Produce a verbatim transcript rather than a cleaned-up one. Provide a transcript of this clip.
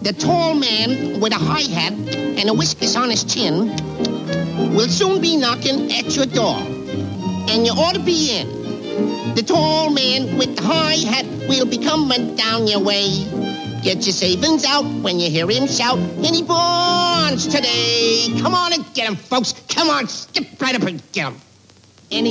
The tall man with a high hat and a whiskers on his chin will soon be knocking at your door, and you ought to be in. The tall man with the high hat will be coming down your way. Get your savings out when you hear him shout, any bonds today? Come on and get him, folks. Come on, skip right up and get him.